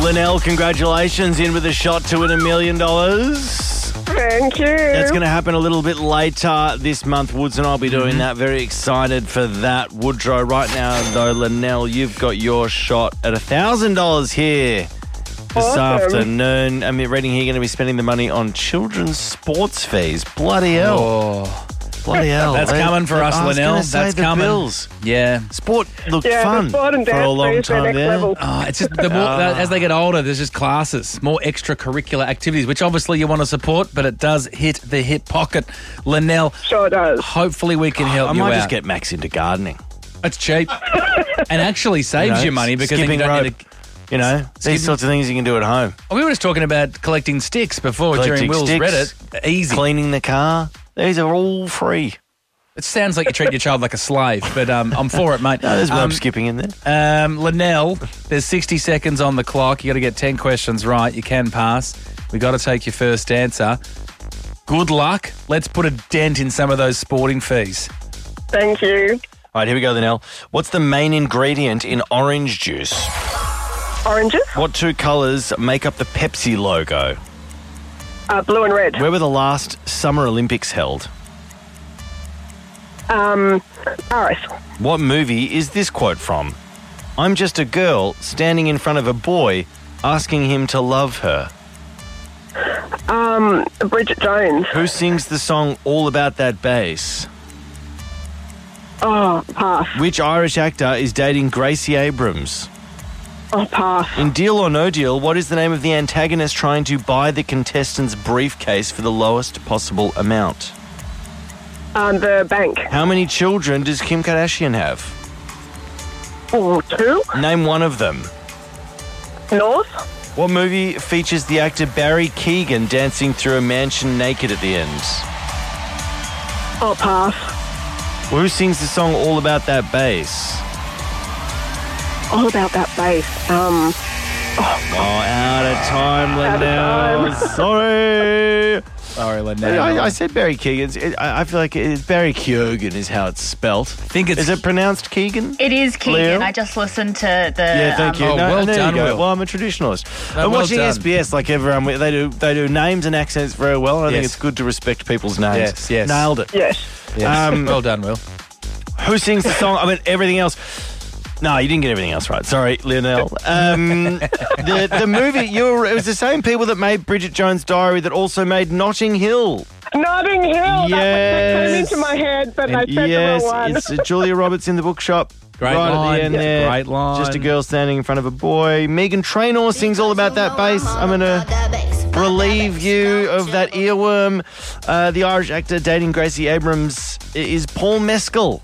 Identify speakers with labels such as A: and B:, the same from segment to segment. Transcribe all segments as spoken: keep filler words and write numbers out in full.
A: Linnell, congratulations, in with a shot to win a million dollars.
B: Thank you.
A: That's going to happen a little bit later this month. Woods and I'll be doing
C: Mm-hmm.
A: that. Very excited for that. Woodrow, right now, though, Linnell, you've got your shot at one thousand dollars here this
B: Awesome.
A: afternoon. I mean, reading here, you're going to be spending the money on children's sports fees. Bloody hell.
C: Oh,
A: Bloody hell.
C: that's
A: They-
C: coming for us,
A: I was
C: Linnell.
A: gonna say
C: That's
A: the
C: coming.
A: Bills.
C: yeah.
A: Sport looked
B: Yeah,
A: fun
B: the sport and
A: for a
B: dance
A: long
B: fees are
A: time
B: next
A: there.
B: level.
C: Oh, it's just the more, as they get older, there's just classes, more extracurricular activities, which obviously you want to support, but it does hit the hip pocket. Linnell,
B: Sure does.
C: hopefully we can help
A: I
C: you
A: might
C: out.
A: just get Max into gardening.
C: It's cheap and actually saves
A: You know,
C: you money because then you
A: skipping
C: don't
A: rope.
C: need to.
A: You know, these sorts of things you can do at home.
C: Oh, we were just talking about collecting sticks before
A: Collecting
C: during Will's
A: sticks,
C: Reddit. Easy.
A: Cleaning the car. These are all free.
C: It sounds like you treat your child like a slave, but um, I'm for it, mate.
A: No, there's rope
C: um,
A: skipping in there.
C: Um, Linnell, there's sixty seconds on the clock. You got to get ten questions right. You can pass. We got to take your first answer. Good luck. Let's put a dent in some of those sporting fees.
B: Thank you.
A: All right, here we go, Linnell. What's the main ingredient in orange juice?
B: Oranges,
A: What two colours make up the Pepsi logo?
B: uh, blue and red.
A: Where were the last Summer Olympics held?
B: Um, Paris.
A: What movie is this quote from? I'm just a girl standing in front of a boy asking him to love her.
B: Um, Bridget Jones.
A: Who sings the song All About That Bass?
B: Oh, pass.
A: Which Irish actor is dating Gracie Abrams?
B: Oh, pass.
A: In Deal or No Deal, what is the name of the antagonist trying to buy the contestant's briefcase for the lowest possible amount?
B: Um, the bank.
A: How many children does Kim Kardashian have?
B: Oh, two.
A: Name one of them.
B: North.
A: What movie features the actor Barry Keoghan dancing through a mansion naked at the end?
B: Oh, pass.
A: Well, who sings the song All About That Bass?
B: All about that bass. Um,
A: Oh, out of time,
B: Out of
A: Linnell.
B: time.
A: Sorry.
C: Sorry, Linnell.
A: I, I said Barry Keoghan. It- I I feel like it's Barry Keoghan is how it's spelt.
C: I think it's...
A: Is it pronounced Keegan?
D: It is Keegan.
A: Leo?
D: I just listened to the.
A: Yeah, thank you.
C: Oh,
A: no,
C: well
A: there
C: done,
A: you go.
C: Will.
A: Well, I'm a traditionalist.
C: No,
A: I'm
C: well
A: watching
C: done.
A: S B S like everyone. They do they do names and accents very well. And I think
C: Yes.
A: it's good to respect people's names.
C: Yes, yes.
A: Nailed it.
B: yes.
C: Yes.
A: Um,
C: well done, Will.
A: Who sings the song? I mean, everything else. No, you didn't get everything else right. Sorry, Linnell. Um, the the movie. You were, it was the same people that made Bridget Jones' Diary that also made Notting Hill.
B: Notting Hill. That, was, that came
A: Yes.
B: into my head, but I said
A: Yes,
B: the wrong one.
A: it's uh, Julia Roberts in the bookshop.
C: Great
A: right
C: line.
A: at the end
C: Yeah,
A: there.
C: great line.
A: Just a girl standing in front of a boy. Megan Trainor sings all about that bass. I'm going to relieve you of that earworm. Uh, the Irish actor dating Gracie Abrams is Paul Mescal.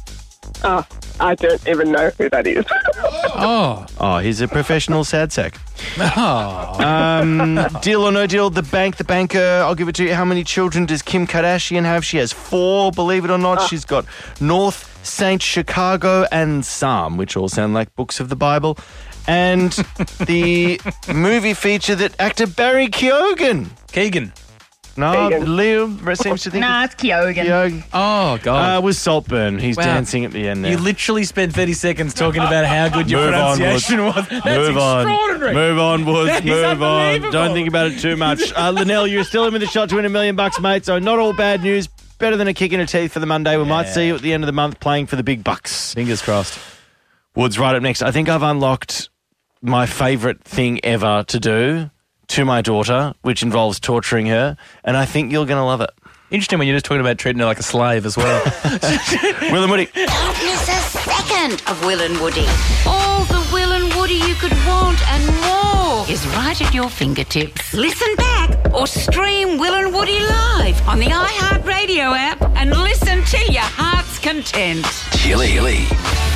B: Oh, I don't even know who that is.
C: Oh.
A: Oh, he's a professional sad sack.
C: Oh.
A: Um, deal or no deal, the bank, the banker, I'll give it to you. How many children does Kim Kardashian have? She has four, believe it or not. She's got North, Saint, Chicago, and Psalm, which all sound like books of the Bible. And the movie feature that actor Barry Keoghan.
C: Keegan.
A: No,
B: Keoghan.
A: Leo seems to think
D: Nah, it's Keoghan.
A: Keoghan.
C: Oh, God.
A: Uh, with Saltburn. He's
C: Wow.
A: dancing at the end there.
C: You literally spent thirty seconds talking about how good your
A: Move on,
C: pronunciation was. That's
A: Move on.
C: extraordinary.
A: Move on, Woods.
C: That is
A: Move on.
C: unbelievable.
A: Don't think about it too much. Uh, Linnell, you're still in with a shot to win a million bucks, mate. So not all bad news. Better than a kick in the teeth for the Monday. We might see you at the end of the month playing for the big bucks.
C: Fingers crossed.
A: Woods, right up next. I think I've unlocked my favourite thing ever to do to my daughter, which involves torturing her, and I think you're going to love it.
C: Interesting when you're just talking about treating her like a slave as well.
A: Will and Woody.
E: Don't miss a second of Will and Woody. All the Will and Woody you could want and more is right at your fingertips. Listen back or stream Will and Woody live on the iHeartRadio app and listen to your heart's content.
F: Chili.